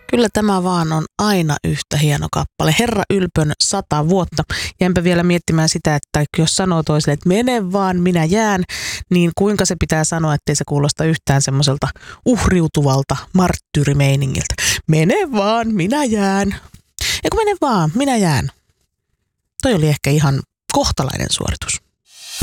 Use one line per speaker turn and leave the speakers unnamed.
Kyllä tämä vaan on aina yhtä hieno kappale. Herra Ylpön 100 vuotta. Jäänpä vielä miettimään sitä, että jos sanoo toiselle, että mene vaan, minä jään, niin kuinka se pitää sanoa, ettei se kuulosta yhtään semmoiselta uhriutuvalta marttyyrimeiningiltä. Mene vaan, minä jään. Eiku mene vaan, minä jään. Toi oli ehkä ihan kohtalainen suoritus.